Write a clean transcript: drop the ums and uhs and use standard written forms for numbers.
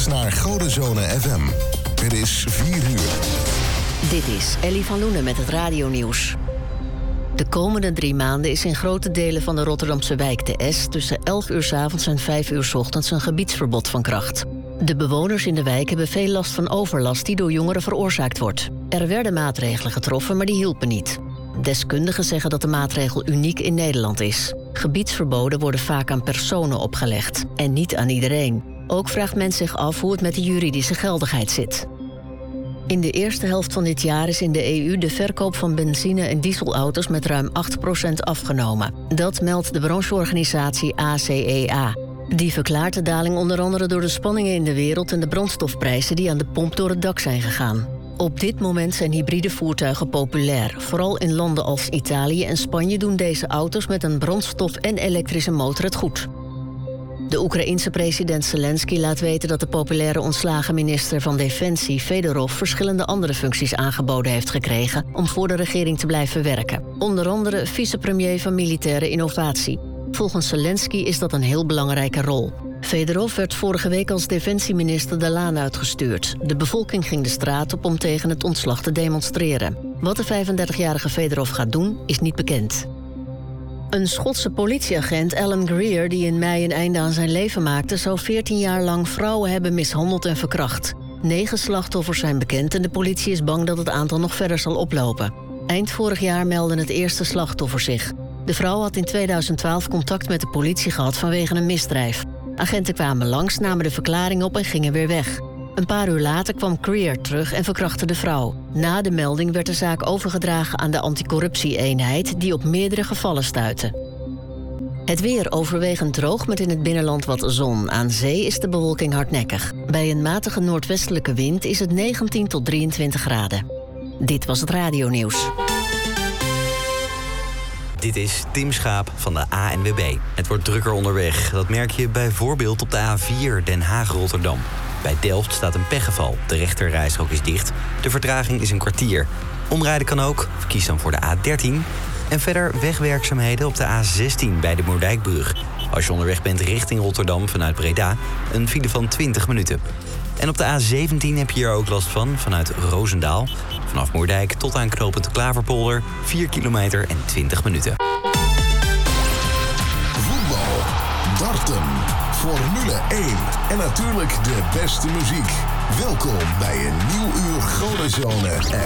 luistert naar Godenzone FM. Het is 4 uur. Dit is Ellie van Loenen met het radionieuws. De komende 3 maanden is in grote delen van de Rotterdamse wijk de S... tussen 11 uur 's avonds en 5 uur 's ochtends een gebiedsverbod van kracht. De bewoners in de wijk hebben veel last van overlast die door jongeren veroorzaakt wordt. Er werden maatregelen getroffen, maar die hielpen niet. Deskundigen zeggen dat de maatregel uniek in Nederland is. Gebiedsverboden worden vaak aan personen opgelegd en niet aan iedereen. Ook vraagt men zich af hoe het met de juridische geldigheid zit. In de eerste helft van dit jaar is in de EU de verkoop van benzine- en dieselauto's met ruim 8% afgenomen. Dat meldt de brancheorganisatie ACEA. Die verklaart de daling onder andere door de spanningen in de wereld en de brandstofprijzen die aan de pomp door het dak zijn gegaan. Op dit moment zijn hybride voertuigen populair. Vooral in landen als Italië en Spanje doen deze auto's met een brandstof- en elektrische motor het goed. De Oekraïense president Zelensky laat weten dat de populaire ontslagen minister van Defensie, Fedorov, verschillende andere functies aangeboden heeft gekregen om voor de regering te blijven werken. Onder andere vicepremier van Militaire Innovatie. Volgens Zelensky is dat een heel belangrijke rol. Fedorov werd vorige week als defensieminister de laan uitgestuurd. De bevolking ging de straat op om tegen het ontslag te demonstreren. Wat de 35-jarige Fedorov gaat doen, is niet bekend. Een Schotse politieagent, Alan Greer, die in mei een einde aan zijn leven maakte, zou 14 jaar lang vrouwen hebben mishandeld en verkracht. 9 slachtoffers zijn bekend en de politie is bang dat het aantal nog verder zal oplopen. Eind vorig jaar meldde het eerste slachtoffer zich. De vrouw had in 2012 contact met de politie gehad vanwege een misdrijf. Agenten kwamen langs, namen de verklaring op en gingen weer weg. Een paar uur later kwam Greer terug en verkrachtte de vrouw. Na de melding werd de zaak overgedragen aan de anticorruptie-eenheid die op meerdere gevallen stuitte. Het weer overwegend droog met in het binnenland wat zon. Aan zee is de bewolking hardnekkig. Bij een matige noordwestelijke wind is het 19 tot 23 graden. Dit was het radionieuws. Dit is Tim Schaap van de ANWB. Het wordt drukker onderweg. Dat merk je bijvoorbeeld op de A4 Den Haag-Rotterdam. Bij Delft staat een pechgeval. De rechterrijstrook is dicht. De vertraging is een kwartier. Omrijden kan ook. Kies dan voor de A13. En verder wegwerkzaamheden op de A16 bij de Moerdijkbrug. Als je onderweg bent richting Rotterdam vanuit Breda, een file van 20 minuten. En op de A17 heb je hier ook last van, vanuit Roosendaal. Vanaf Moerdijk tot aan knooppunt Klaverpolder, 4 kilometer en 20 minuten. Voetbal, darten, Formule 1 en natuurlijk de beste muziek. Welkom bij een nieuw uur Godenzone